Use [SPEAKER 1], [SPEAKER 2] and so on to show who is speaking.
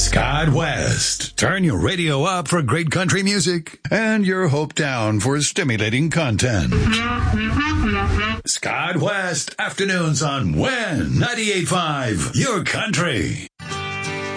[SPEAKER 1] Scott West. Turn your radio up for great country music and your hope down for stimulating content. Scott West, afternoons on WIN 98.5, your country.